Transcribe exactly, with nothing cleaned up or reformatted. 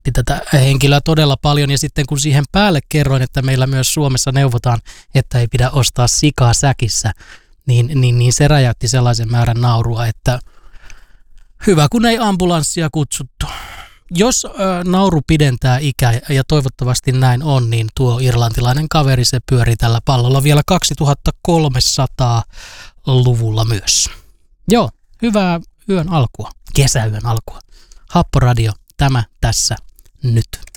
niin tätä henkilöä todella paljon. Ja sitten kun siihen päälle kerroin, että meillä myös Suomessa neuvotaan, että ei pidä ostaa sikaa säkissä, niin, niin, niin se räjäytti sellaisen määrän naurua, että hyvä kun ei ambulanssia kutsuttu. Jos ö, nauru pidentää ikää, ja toivottavasti näin on, niin tuo irlantilainen kaveri, se pyörii tällä pallolla vielä kaksituhattakolmesataa-luvulla myös. Joo, hyvää yön alkua, kesäyön alkua. Happoradio, tämä tässä nyt.